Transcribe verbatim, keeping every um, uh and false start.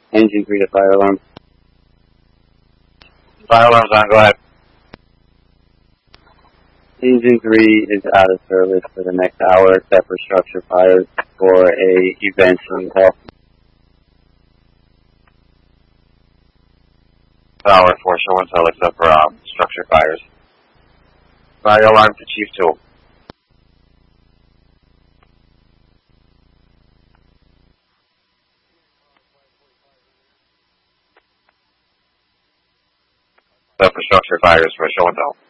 Engine three to fire alarm. Fire alarm's on, go ahead. Engine three is out of service for the next hour except for structure fires for a event hotel. Tower for show and tell except for um, structure fires. Fire alarm to Chief two. Except for structure fires for show and tell.